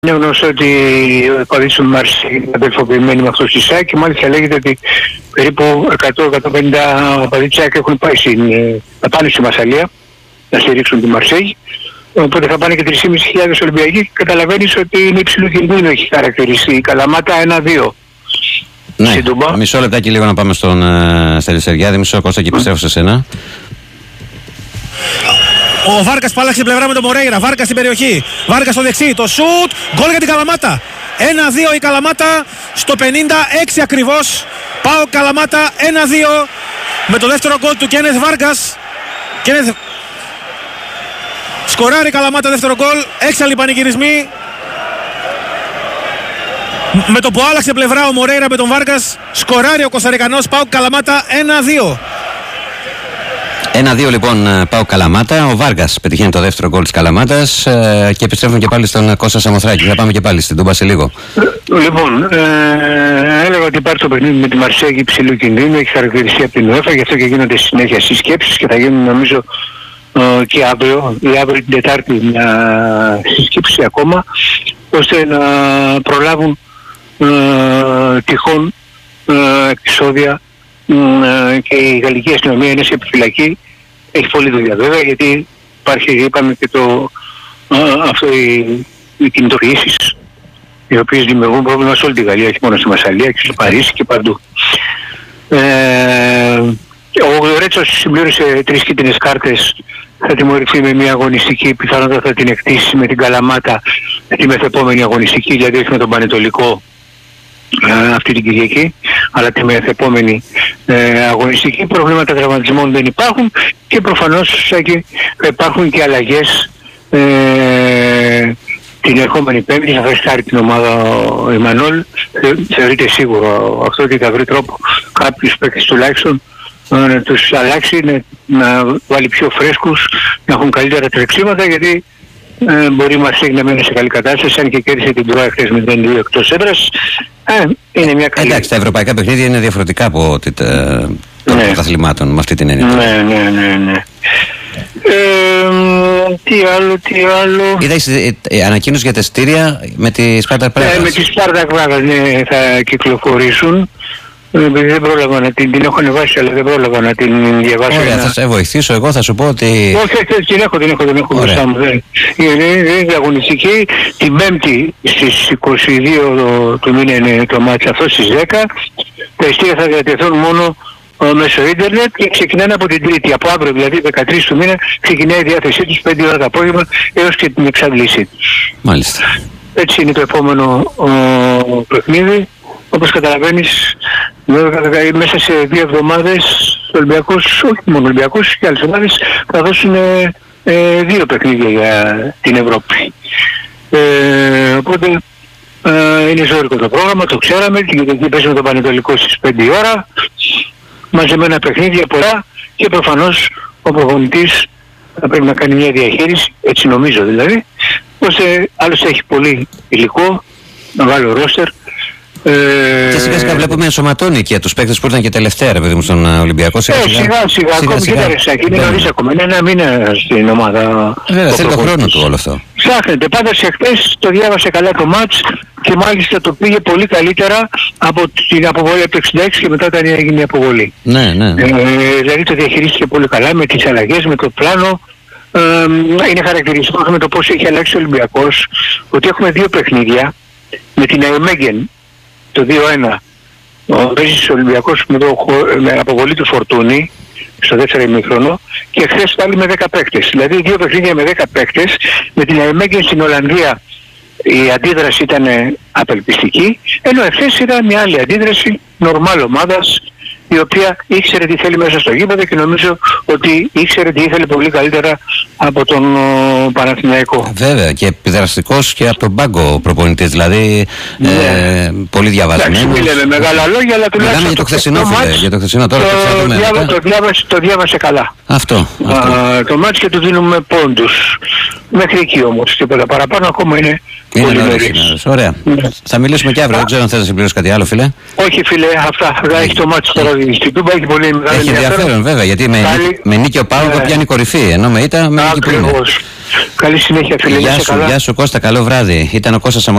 Είναι γνωστό ότι ο παδίς του Μαρσέη είναι αδελφοποιημένοι με αυτό στη ΣΑΚ και μάλιστα λέγεται ότι περίπου 100-150 παδίς της ΣΑΚ έχουν πάει να πάνε στη Μασσαλία να στηρίξουν τη Μαρσέη. Οπότε θα πάνε και 3.500 Ολυμπιακοί. Καταλαβαίνεις ότι είναι υψηλού κινδύνου, έχει χαρακτηριστεί η Καλαμάτα 1-2. Ναι, μισό λεπτάκι λίγο να πάμε στον Στέλιο Σεριάδη. Μισό Κώστα και επιστρέφω σε σένα. Ο Βάρκας που άλλαξε πλευρά με τον Μορέιρα. Βάρκας στην περιοχή. Βάρκας στο δεξί. Το σουτ. Γκολ για την Καλαμάτα. 1-2 η Καλαμάτα στο 56 ακριβώς. Πάω Καλαμάτα 1-2 με το δεύτερο γκολ του Κένεθ Βάρκας. Σκοράρει η Καλαμάτα δεύτερο γκολ. Έξαλλοι πανηγυρισμοί. Με το που άλλαξε πλευρά ο Μορέιρα με τον Βάρκας, σκοράρει ο Κωνσταντινός. Πάω Καλαμάτα 1-2. 1-2 λοιπόν πάω Καλαμάτα. Ο Βάργας πετυχαίνει το δεύτερο γκολ της Καλαμάτας και επιστρέφουμε και πάλι στον Κώστα Σαμοθράκη. Θα πάμε και πάλι στην Τούμπα σε λίγο. Λοιπόν, έλεγα ότι υπάρχει το παιχνίδι με τη Μαρσέη υψηλού κινδύνου. Έχει χαρακτηριστεί από την UEFA, γι' αυτό και γίνονται συνέχεια συσκέψεις και θα γίνουν νομίζω και αύριο ή αύριο την Τετάρτη μια συσκέψη ακόμα, ώστε να προλάβουν τυχόν επεισόδια και η γαλλική αστυνομία είναι σε επιφυλακή. Έχει πολλή δουλειά βέβαια, γιατί υπάρχει, είπαμε, και αυτό οι κινητοποιήσεις οι οποίες δημιουργούν πρόβλημα σε όλη τη Γαλλία, όχι μόνο στη Μασσαλία και στο Παρίσι και παντού. Ο Ρέτσος συμπλήρωσε 3 κίτρινες κάρτες. Θα τιμωρηθεί με μια αγωνιστική, πιθανότατα θα την εκτίσει με την Καλαμάτα τη μεθεπόμενη αγωνιστική, δηλαδή όχι με τον Πανετολικό αυτή την Κυριακή, αλλά τη μεθεπόμενη αγωνιστική. Προβλήματα τραυματισμών δεν υπάρχουν και προφανώς θα υπάρχουν και αλλαγές την ερχόμενη Πέμπτη. Θα φρεσκάρει την ομάδα ο Εμμανουέλ. Θεωρείται σίγουρο αυτό ότι θα βρει τρόπο κάποιους παίκτες τουλάχιστον να τους αλλάξει, να βάλει πιο φρέσκους, να έχουν καλύτερα τρεξίματα, γιατί μπορεί μας να μένει σε καλή κατάσταση, αν και κέρδισε την Τουρά χθες με 2 εκτός έδρας. Είναι μια καλή. Εντάξει, τα ευρωπαϊκά παιχνίδια είναι διαφορετικά από των πρωταθλημάτων με αυτή την έννοια. Ναι. Τι άλλο. Είδες ανακοίνωση για τα εισιτήρια με τη Σπάρτακ Πράγας. Με τη Σπάρτακ Πράγας θα κυκλοφορήσουν. Δεν πρόλαβα να την έχω ανεβάσει, αλλά δεν πρόλαβα να την διαβάσω. Ωραία, θα σε βοηθήσω, εγώ θα σου πω ότι... Όχι, την έχω μπροστά μου. Είναι αγωνιστική. Την Πέμπτη στις 22 του μήνα είναι το μάτς αυτό, στις 10. Τα ειστήρια θα διατεθούν μόνο μέσω ίντερνετ και ξεκινάνε από την Τρίτη. Από αύριο, δηλαδή 13 του μήνα, ξεκινάει η διάθεσή τους 5 ώρα το απόγευμα έως και την εξάντλησή τους. Μάλιστα. Έτσι είναι το επόμενο παιχνίδι. Όπως καταλαβαίνεις, μέσα σε 2 εβδομάδες Ολυμπιακός, όχι μόνο Ολυμπιακός και άλλες ομάδες, θα δώσουν 2 παιχνίδια για την Ευρώπη. Οπότε είναι ζώρικο το πρόγραμμα, το ξέραμε, γιατί παίζουμε τον Πανετολικό στις 5 ώρα, μαζεμένα παιχνίδια πολλά και προφανώς ο προπονητής θα πρέπει να κάνει μια διαχείριση, έτσι νομίζω δηλαδή, ώστε άλλωστε έχει πολύ υλικό, μεγάλο ρόστερ. Και σιγά σιγά βλέπουμε ενσωματώνει και τους παίκτες που ήταν και τελευταία, ρε παιδί μου, στον Ολυμπιακό. Σιγά ακόμη και τα Ρεσάκη, είναι νωρίς ακόμα, είναι 1 μήνα στην ομάδα. Βέβαια, θέλει τον χρόνο του όλο αυτό. Ψάχνεται, πάντα σε χθες το διάβασε καλά το μάτς και μάλιστα το πήγε πολύ καλύτερα από την αποβολή από το 66 και μετά όταν έγινε η αποβολή. Ναι. Δηλαδή το διαχειρίστηκε πολύ καλά με τις αλλαγές, με το πλάνο. Είναι χαρακτηριστικό με το πώς έχει αλλάξει ο Ολυμπιακός, ότι έχουμε 2 παιχνίδια με την Αιμέγεν το 2-1. Παίζει ο Ολυμπιακός με αποβολή του Φορτούνη στο δεύτερο ημίχρονο και χθες πάλι με 10 παίκτες. Δηλαδή 2 παιχνίδια με 10 παίκτες. Με την Αιμέγεν στην Ολλανδία η αντίδραση ήταν απελπιστική, ενώ εχθές ήταν μια άλλη αντίδραση νορμάλ ομάδας, η οποία ήξερε τι θέλει μέσα στο γήπεδο και νομίζω ότι ήξερε τι ήθελε πολύ καλύτερα από τον Παναθηναϊκό. Βέβαια, και επιδραστικός και από τον πάγκο προπονητής, δηλαδή πολύ διαβασμένος. Εντάξει, λέμε μεγάλα λόγια, αλλά τουλάχιστον για το χθεσινό, φίλε, για το χθεσινό τώρα το διάβασε καλά. Αυτό. Το μάτς και του δίνουμε πόντους. Μέχρι εκεί όμως, τίποτα παραπάνω ακόμα είναι πολύ νωρίς. Ωραία. Θα μιλήσουμε και αύριο, δεν ξέρω αν θες να συμπληρώσεις κάτι άλλο, φίλε. Όχι, φίλε, αυτά. Έχει το μάτς τώρα στην Τούμπα, έχει πολύ μεγάλο ενδιαφέρον. Βέβαια, γιατί με νίκη ο Πάοκ πιάνει κορυφή, ενώ με ήττα με νίκη που είναι. Καλή συνέχεια, φίλε. Γεια σου Κώστα, καλό βράδυ. Ήταν ο Κώστας